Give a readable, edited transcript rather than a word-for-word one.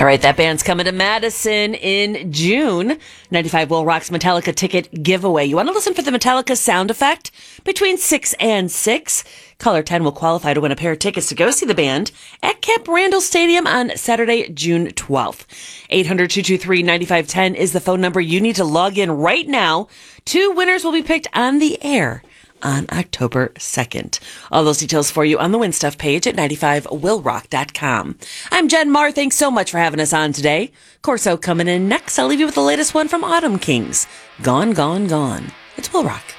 All right, that band's coming to Madison in June. 95 Will Rock's Metallica ticket giveaway. You want to listen for the Metallica sound effect? Between 6 and 6. Caller 10 will qualify to win a pair of tickets to go see the band at Camp Randall Stadium on Saturday, June 12th. 800-223-9510 is the phone number you need to log in right now. 2 winners will be picked on the air on October 2nd. All those details for you on the Win Stuff page at 95willrock.com. I'm Jen Marr. Thanks so much for having us on today. Corso coming in next. I'll leave you with the latest one from Autumn Kings. Gone, Gone, Gone. It's Will Rock.